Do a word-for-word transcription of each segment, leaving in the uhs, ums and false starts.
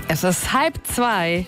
Es ist halb zwei.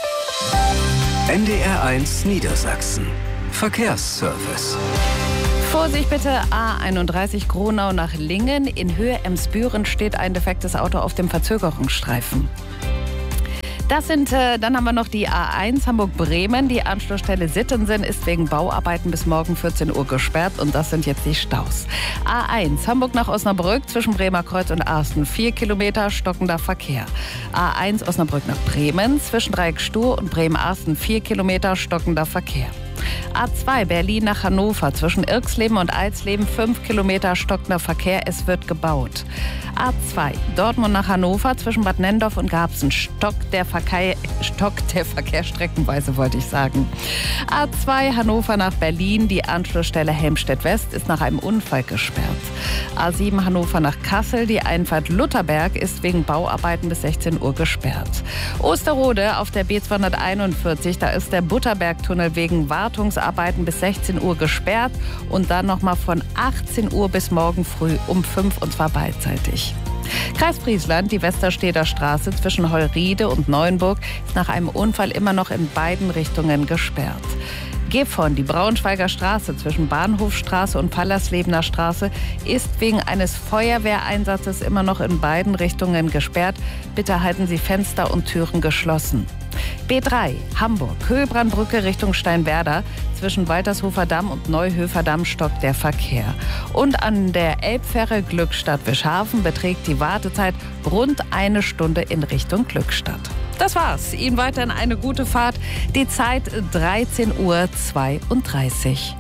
N D R eins Niedersachsen. Verkehrsservice. Vorsicht bitte, A einunddreißig Gronau nach Lingen. In Höhe Emsbüren steht ein defektes Auto auf dem Verzögerungsstreifen. Das sind, äh, dann haben wir noch die A eins Hamburg-Bremen. Die Anschlussstelle Sittensen ist wegen Bauarbeiten bis morgen vierzehn Uhr gesperrt und das sind jetzt die Staus. A eins Hamburg nach Osnabrück zwischen Bremerkreuz und Arsten vier Kilometer stockender Verkehr. A eins Osnabrück nach Bremen zwischen Dreieck Stur und Bremen-Arsten vier Kilometer stockender Verkehr. A zwei Berlin nach Hannover zwischen Irxleben und Alsleben fünf Kilometer stockender Verkehr, es wird gebaut. A zwei Dortmund nach Hannover zwischen Bad Nenndorf und Garbsen stockt der Verkehr, stockt der Verkehr streckenweise, wollte ich sagen. A zwei Hannover nach Berlin, die Anschlussstelle Helmstedt West ist nach einem Unfall gesperrt. A sieben Hannover nach Kassel, die Einfahrt Lutherberg ist wegen Bauarbeiten bis sechzehn Uhr gesperrt. Osterode auf der B zweihunderteinundvierzig, da ist der Butterbergtunnel wegen Wartungsarbeiten bis sechzehn Uhr gesperrt und dann nochmal von achtzehn Uhr bis morgen früh um fünf und zwar beidseitig. Kreis Friesland, die Westersteder Straße zwischen Holriede und Neuenburg ist nach einem Unfall immer noch in beiden Richtungen gesperrt. Gifhorn, die Braunschweiger Straße zwischen Bahnhofstraße und Fallerslebener Straße ist wegen eines Feuerwehreinsatzes immer noch in beiden Richtungen gesperrt. Bitte halten Sie Fenster und Türen geschlossen. B drei Hamburg, Höhlbrandbrücke Richtung Steinwerder. Zwischen Waltershofer Damm und Neuhöfer Damm stockt der Verkehr. Und an der Elbfähre Glückstadt-Wischhafen beträgt die Wartezeit rund eine Stunde in Richtung Glückstadt. Das war's. Ihnen weiterhin eine gute Fahrt. Die Zeit dreizehn Uhr zweiunddreißig.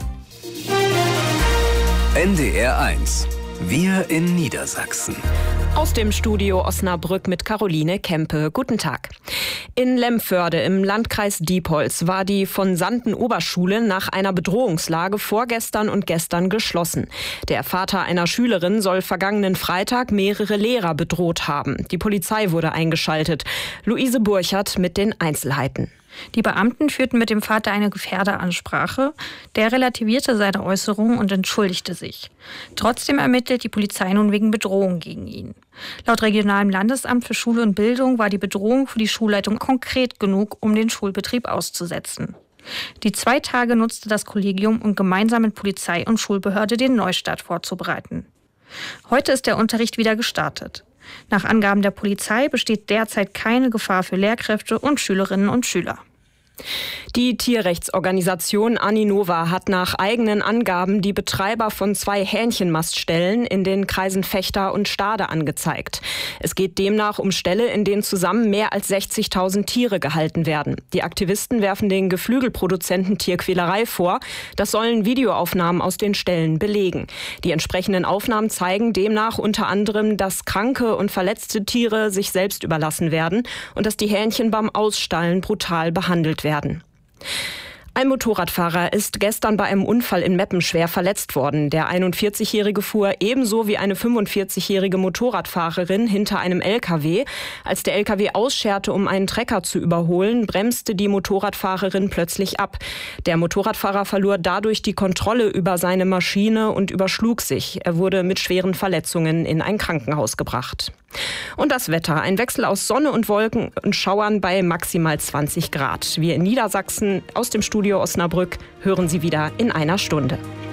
N D R eins. Wir in Niedersachsen. Aus dem Studio Osnabrück mit Caroline Kempe. Guten Tag. In Lemförde im Landkreis Diepholz war die von Sanden Oberschule nach einer Bedrohungslage vorgestern und gestern geschlossen. Der Vater einer Schülerin soll vergangenen Freitag mehrere Lehrer bedroht haben. Die Polizei wurde eingeschaltet. Luise Burchert mit den Einzelheiten. Die Beamten führten mit dem Vater eine Gefährderansprache. Der relativierte seine Äußerungen und entschuldigte sich. Trotzdem ermittelt die Polizei nun wegen Bedrohung gegen ihn. Laut Regionalem Landesamt für Schule und Bildung war die Bedrohung für die Schulleitung konkret genug, um den Schulbetrieb auszusetzen. Die zwei Tage nutzte das Kollegium, um gemeinsam mit Polizei und Schulbehörde den Neustart vorzubereiten. Heute ist der Unterricht wieder gestartet. Nach Angaben der Polizei besteht derzeit keine Gefahr für Lehrkräfte und Schülerinnen und Schüler. Die Tierrechtsorganisation Aninova hat nach eigenen Angaben die Betreiber von zwei Hähnchenmaststellen in den Kreisen Vechta und Stade angezeigt. Es geht demnach um Ställe, in denen zusammen mehr als sechzigtausend Tiere gehalten werden. Die Aktivisten werfen den Geflügelproduzenten Tierquälerei vor. Das sollen Videoaufnahmen aus den Ställen belegen. Die entsprechenden Aufnahmen zeigen demnach unter anderem, dass kranke und verletzte Tiere sich selbst überlassen werden und dass die Hähnchen beim Ausstallen brutal behandelt werden. werden. Ein Motorradfahrer ist gestern bei einem Unfall in Meppen schwer verletzt worden. Der einundvierzigjährige fuhr ebenso wie eine fünfundvierzigjährige Motorradfahrerin hinter einem L K W. Als der L K W ausscherte, um einen Trecker zu überholen, bremste die Motorradfahrerin plötzlich ab. Der Motorradfahrer verlor dadurch die Kontrolle über seine Maschine und überschlug sich. Er wurde mit schweren Verletzungen in ein Krankenhaus gebracht. Und das Wetter. Ein Wechsel aus Sonne und Wolken und Schauern bei maximal zwanzig Grad. Wir in Niedersachsen aus dem Studio Osnabrück hören Sie wieder in einer Stunde.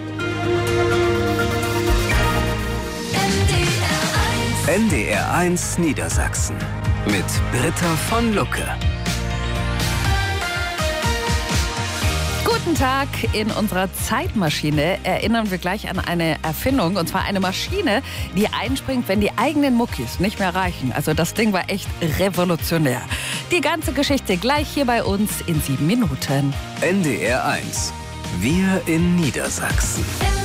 N D R eins Niedersachsen mit Britta von Lucke. Guten Tag. In unserer Zeitmaschine erinnern wir gleich an eine Erfindung, und zwar eine Maschine, die einspringt, wenn die eigenen Muckis nicht mehr reichen. Also das Ding war echt revolutionär. Die ganze Geschichte gleich hier bei uns in sieben Minuten. N D R eins. Wir in Niedersachsen.